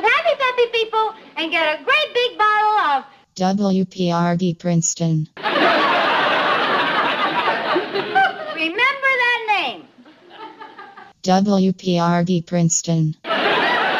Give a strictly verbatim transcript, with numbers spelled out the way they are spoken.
happy, happy people and get a great big bottle of W P R D Princeton. Remember that name. W P R D Princeton.